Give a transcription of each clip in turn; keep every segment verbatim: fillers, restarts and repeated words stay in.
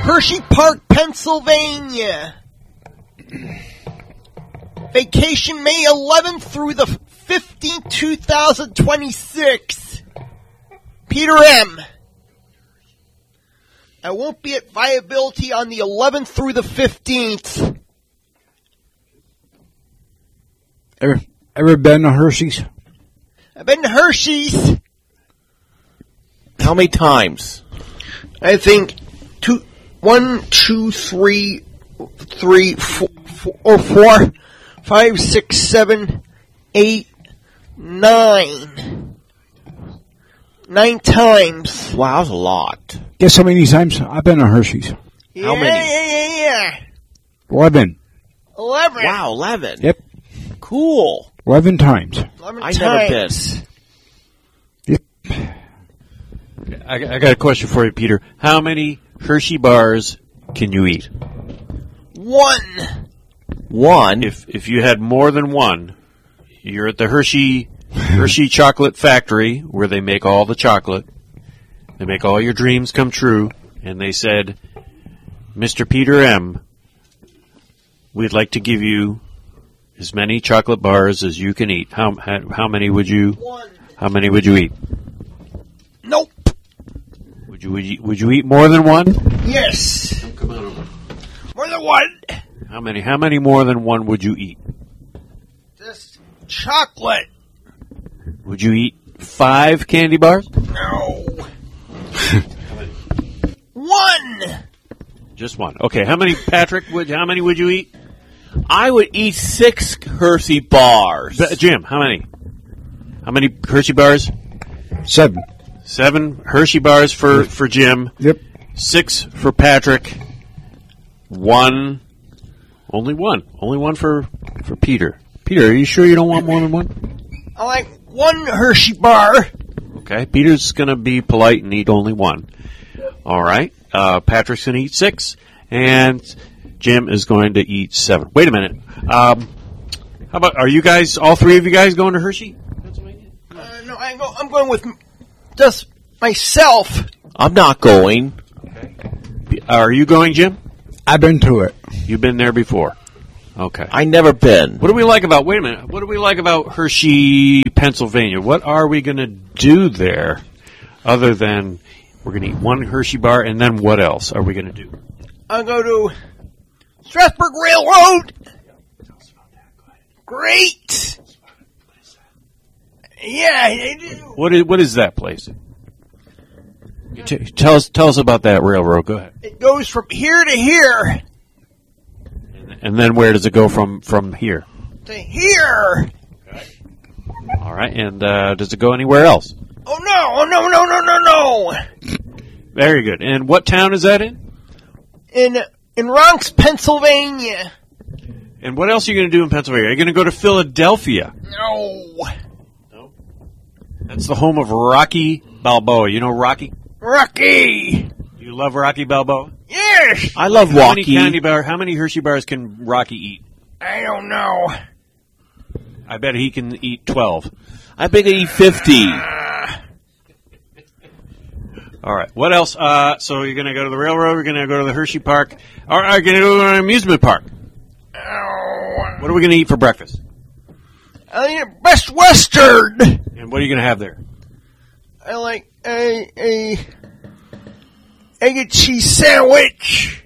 Hershey Park, Pennsylvania. Vacation May eleventh through the fifteenth, two thousand twenty-six. Peter M. I won't be at Viability on the eleventh through the fifteenth. Ever, ever been to Hershey's? I've been to Hershey's. How many times? I think two, one, two, three, three, four, four, or four, five, six, seven, eight, nine. Nine times. Wow, that's a lot. Guess how many times I've been to Hershey's? Yeah, How many? Yeah, yeah, yeah. Eleven. Eleven. Wow, eleven. Yep. Cool. Eleven times. Eleven I never been. times. Yep. I, I got a question for you, Peter. How many Hershey bars can you eat? One. One. If if you had more than one, you're at the Hershey Hershey Chocolate Factory where they make all the chocolate. They make all your dreams come true, and they said, Mister Peter M., we'd like to give you as many chocolate bars as you can eat. How how, how many would you? One. How many would you eat? Nope. Would you would you, would you eat more than one? Yes. Come on over. More than one. How many? How many more than one would you eat? Just chocolate. Would you eat five candy bars? No. One. Just one. Okay. How many, Patrick? Would how many would you eat? I would eat six Hershey bars. B- Jim, how many? How many Hershey bars? Seven. Seven Hershey bars for, for Jim. Yep. Six for Patrick. One. Only one. Only one for, for Peter. Peter, are you sure you don't want more than one? I like one Hershey bar. Okay. Peter's going to be polite and eat only one. All right. Uh, Patrick's going to eat six. And Jim is going to eat seven. Wait a minute. Um, how about, are you guys, all three of you guys going to Hershey? Uh, no, I go, I'm going with just myself. I'm not going. Are you going, Jim? I've been to it. You've been there before. Okay. I never been. What do we like about, wait a minute, what do we like about Hershey, Pennsylvania? What are we going to do there other than we're going to eat one Hershey bar, and then what else are we going to do? I'll go to Strasburg Railroad. Great. Yeah, they do. What is, what is that place? You t- tell us tell us about that railroad. Go ahead. It goes from here to here. And then where does it go from, from here? To here. All right. And uh, does it go anywhere else? Oh, no. Oh, no, no, no, no, no. Very good. And what town is that in? In, in Ronks, Pennsylvania. And what else are you going to do in Pennsylvania? Are you going to go to Philadelphia? No. No. That's the home of Rocky Balboa. You know Rocky? Rocky. You love Rocky Balboa? Yes. I love How many Rocky. candy bar? How many Hershey bars can Rocky eat? I don't know. I bet he can eat twelve. I bet I eat fifty. All right. What else? Uh, so you're going to go to the railroad. You're going to go to the Hershey Park. Or are you going to go to an amusement park? Oh. What are we going to eat for breakfast? I like Best Western. And what are you going to have there? I like a, a egg and cheese sandwich.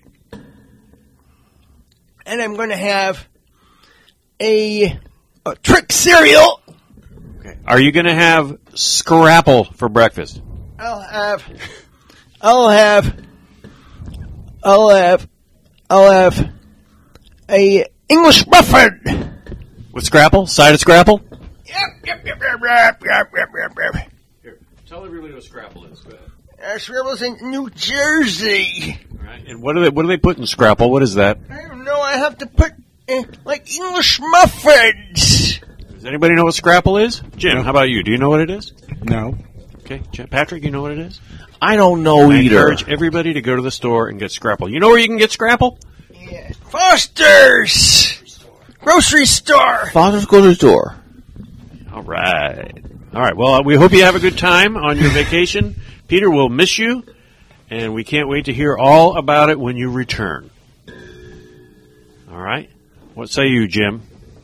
And I'm going to have a, a trick cereal. Okay. Are you going to have scrapple for breakfast? I'll have, I'll have, I'll have, I'll have a English muffin. With scrapple? Side of scrapple? Yep, yep, yep, yep, yep, yep, yep, yep, yep. Here, tell everybody what scrapple is. Go ahead. Uh, Scrapple's in New Jersey. All right. And what do they what do they put in scrapple? What is that? I don't know. I have to put uh, like English muffins. Does anybody know what scrapple is? Jim, how about you? Do you know what it is? No. Okay. Jim, Patrick, you know what it is? I don't know I either. encourage everybody to go to the store and get scrapple. You know where you can get scrapple? Yeah. Foster's grocery store. Father's go to the store. All right. All right. Well, we hope you have a good time on your vacation. Peter will miss you. and we can't wait to hear all about it when you return. All right? What say you, Jim?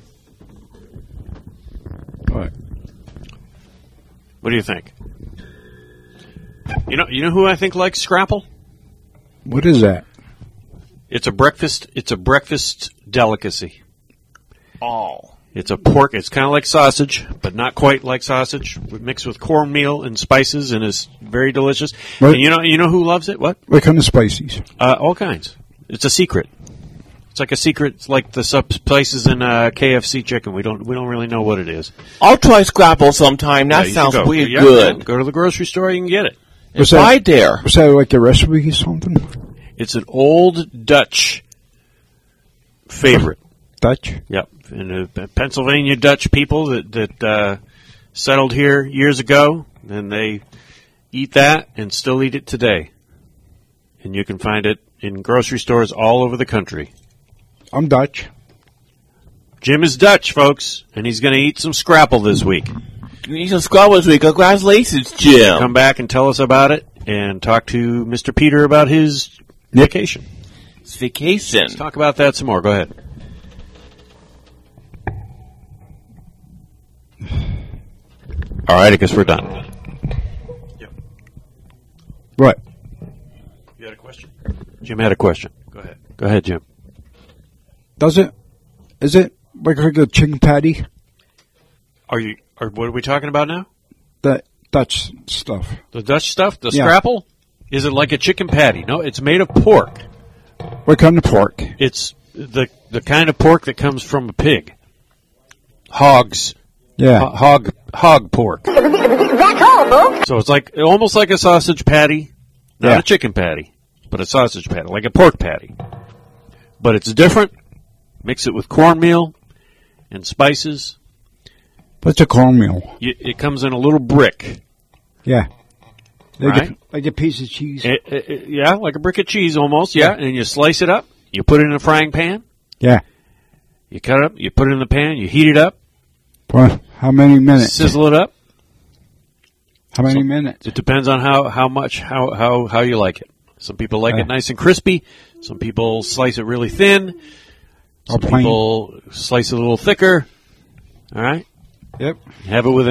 What? What do you think? You know, you know who I think likes scrapple? What is that? It's a breakfast. It's a breakfast delicacy. Oh. It's a pork. It's kind of like sausage, but not quite like sausage. Mixed with cornmeal and spices, and is very delicious. What? And you know, you know who loves it? What? What kind of spices? Uh, all kinds. It's a secret. It's like a secret. It's like the sub spices in uh, K F C chicken. We don't we don't really know what it is. I'll try Scrapple sometime. That Yeah, you sounds should go. weird Yeah, good. Go to the grocery store. You can get it. It's that? right there. Was that like a recipe or something? It's an old Dutch favorite. Dutch? Yep, and uh, Pennsylvania Dutch people that that uh, settled here years ago, and they eat that and still eat it today. And you can find it in grocery stores all over the country. I'm Dutch. Jim is Dutch, folks, and he's going to eat some scrapple this week. You need some Scrapple this week. Congratulations, Jim. Come back and tell us about it, and talk to Mister Peter about his vacation. It's vacation. Let's talk about that some more. Go ahead. All right, I guess we're done. What? You had a question? Jim had a question. Go ahead. Go ahead, Jim. Does it? Is it like a chicken patty? Are you? Are, what are we talking about now? That Dutch stuff. The Dutch stuff? The Yeah. scrapple? Is it like a chicken patty? No, it's made of pork. What kind of pork? It's the the kind of pork that comes from a pig. Hogs. Yeah. Ho- hog hog pork. That's all, folks. So it's like almost like a sausage patty, not Yeah. a chicken patty, but a sausage patty, like a pork patty. But it's different. Mix it with cornmeal and spices. What's a cornmeal? You, it comes in a little brick. Yeah. Like, Right. a, like a piece of cheese. It, it, it- yeah, like a brick of cheese almost. Yeah, and you slice it up. You put it in a frying pan. Yeah. You cut it up. You put it in the pan. You heat it up. For how many minutes? Sizzle it up. How many minutes? It depends on how, how much how, how how you like it. Some people like Yeah. it nice and crispy. Some people slice it really thin. Or Some plain? people slice it a little thicker. All right. Yep. Have it with